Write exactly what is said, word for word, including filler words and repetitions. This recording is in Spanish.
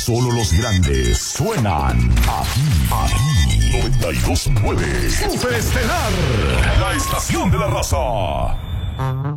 Solo los grandes suenan aquí, aquí. noventa y dos punto nueve Superestelar, la estación de la raza.